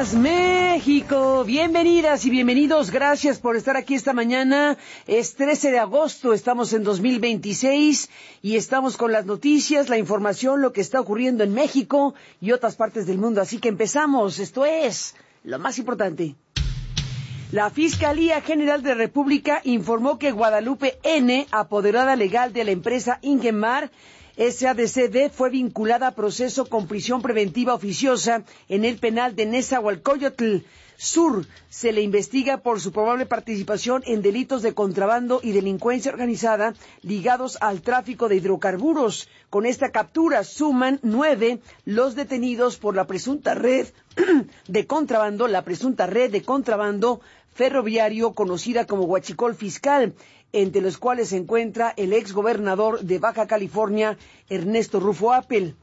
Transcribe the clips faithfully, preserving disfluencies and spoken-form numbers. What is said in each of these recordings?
días, México. Bienvenidas y bienvenidos. Gracias por estar aquí esta mañana. Es trece de agosto, estamos en dos mil veintiséis y estamos con las noticias, la información, lo que está ocurriendo en México y otras partes del mundo. Así que empezamos. Esto es lo más importante. La Fiscalía General de la República informó que Guadalupe N., apoderada legal de la empresa Ingemar S A D C B, fue vinculada a proceso con prisión preventiva oficiosa en el penal de Nezahualcóyotl Sur. Se le investiga por su probable participación en delitos de contrabando y delincuencia organizada ligados al tráfico de hidrocarburos. Con esta captura suman nueve los detenidos por la presunta red de contrabando, la presunta red de contrabando ferroviario conocida como Huachicol Fiscal, entre los cuales se encuentra el exgobernador de Baja California, Ernesto Rufo Appel.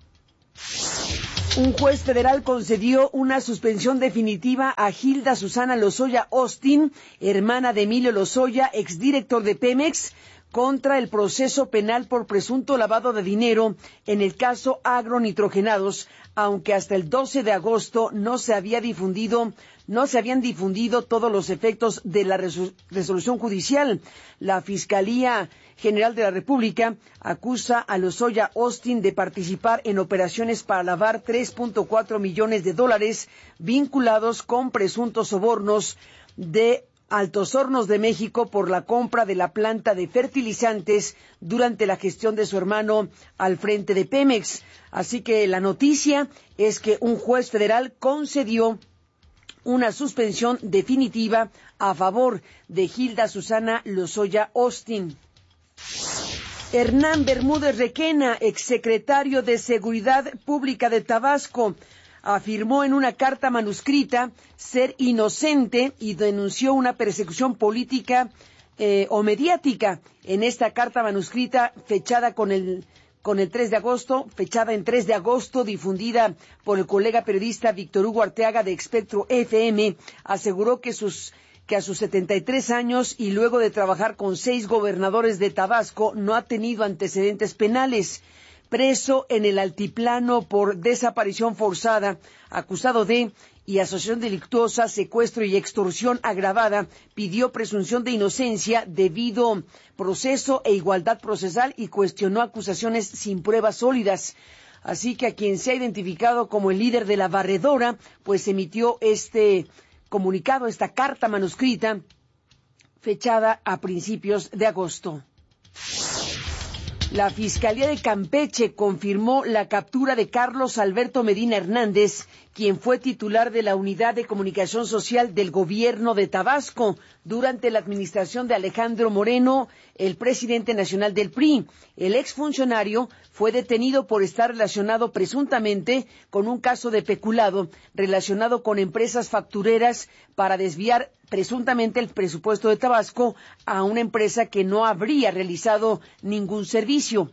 Un juez federal concedió una suspensión definitiva a Hilda Susana Lozoya Austin, hermana de Emilio Lozoya, exdirector de Pemex, contra el proceso penal por presunto lavado de dinero en el caso Agronitrogenados, aunque hasta el doce de agosto no se había difundido, no se habían difundido todos los efectos de la resolución judicial. La Fiscalía General de la República acusa a Lozoya Austin de participar en operaciones para lavar tres punto cuatro millones de dólares vinculados con presuntos sobornos de Altos Hornos de México por la compra de la planta de fertilizantes durante la gestión de su hermano al frente de Pemex. Así que la noticia es que un juez federal concedió una suspensión definitiva a favor de Hilda Susana Lozoya Austin. Hernán Bermúdez Requena, exsecretario de Seguridad Pública de Tabasco, afirmó en una carta manuscrita ser inocente y denunció una persecución política eh, o mediática. En esta carta manuscrita fechada con el con el tres de agosto, fechada en tres de agosto, difundida por el colega periodista Víctor Hugo Arteaga de Espectro F M, aseguró que sus que a sus setenta y tres años y luego de trabajar con seis gobernadores de Tabasco no ha tenido antecedentes penales. Preso en el altiplano por desaparición forzada, acusado de y asociación delictuosa, secuestro y extorsión agravada, pidió presunción de inocencia, debido proceso e igualdad procesal y cuestionó acusaciones sin pruebas sólidas. Así que a quien se ha identificado como el líder de la barredora, pues emitió este comunicado, esta carta manuscrita, fechada a principios de agosto. La Fiscalía de Campeche confirmó la captura de Carlos Alberto Medina Hernández, quien fue titular de la Unidad de Comunicación Social del Gobierno de Tabasco durante la administración de Alejandro Moreno, el presidente nacional del P R I. El exfuncionario fue detenido por estar relacionado presuntamente con un caso de peculado relacionado con empresas factureras para desviar presuntamente el presupuesto de Tabasco a una empresa que no habría realizado ningún servicio.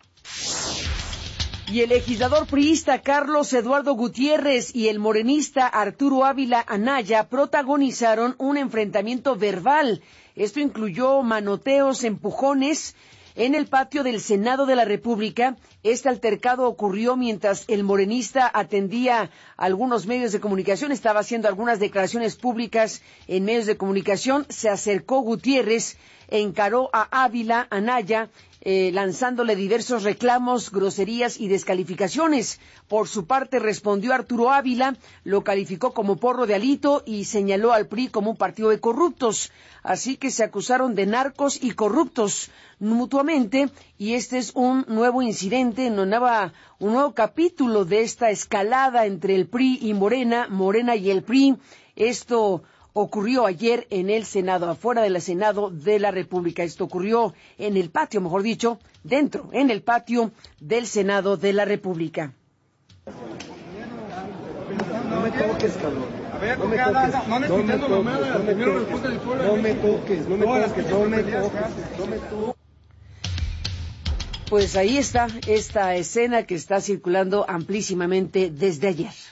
Y el legislador priista Carlos Eduardo Gutiérrez y el morenista Arturo Ávila Anaya protagonizaron un enfrentamiento verbal. Esto incluyó manoteos, empujones en el patio del Senado de la República. Este altercado ocurrió mientras el morenista atendía a algunos medios de comunicación, estaba haciendo algunas declaraciones públicas en medios de comunicación. Se acercó Gutiérrez, encaró a Ávila Anaya, Eh, lanzándole diversos reclamos, groserías y descalificaciones. Por su parte, respondió Arturo Ávila, lo calificó como porro de alito y señaló al P R I como un partido de corruptos. Así que se acusaron de narcos y corruptos mutuamente, y este es un nuevo incidente, una nueva, un nuevo capítulo de esta escalada entre el P R I y Morena, Morena y el P R I. Esto ocurrió ayer en el Senado, afuera del Senado de la República. Esto ocurrió en el patio, mejor dicho, dentro, en el patio del Senado de la República. No me toques, cabrón. A ver, no me toques. No me toques, no me toques, no me toques, no me toques, no me toques. Pues ahí está esta escena que está circulando amplísimamente desde ayer.